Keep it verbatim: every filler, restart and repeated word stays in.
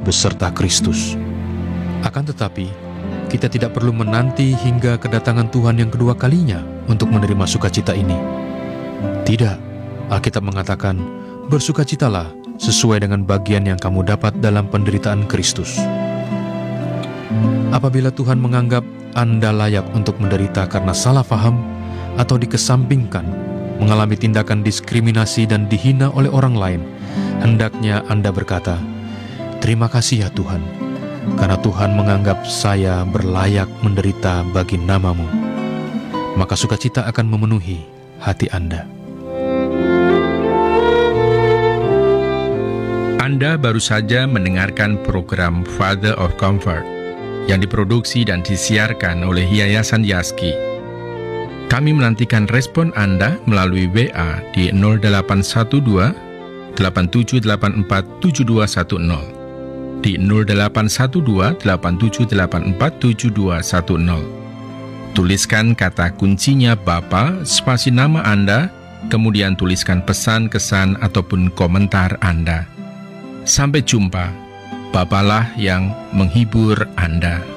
beserta Kristus. Akan tetapi, kita tidak perlu menanti hingga kedatangan Tuhan yang kedua kalinya untuk menerima sukacita ini. Tidak, Alkitab mengatakan, bersukacitalah sesuai dengan bagian yang kamu dapat dalam penderitaan Kristus. Apabila Tuhan menganggap Anda layak untuk menderita karena salah faham atau dikesampingkan, mengalami tindakan diskriminasi dan dihina oleh orang lain, hendaknya Anda berkata, "Terima kasih ya Tuhan, karena Tuhan menganggap saya berlayak menderita bagi nama-Mu." Maka sukacita akan memenuhi hati Anda. Anda baru saja mendengarkan program Father of Comfort yang diproduksi dan disiarkan oleh Yayasan Yaski. Kami menantikan respon Anda melalui W A di nol delapan satu dua, delapan tujuh delapan empat, tujuh dua satu nol, di nol delapan satu dua, delapan tujuh delapan empat, tujuh dua satu nol. Tuliskan kata kuncinya Bapa, spasi nama Anda, kemudian tuliskan pesan, kesan, ataupun komentar Anda. Sampai jumpa, Bapalah yang menghibur Anda.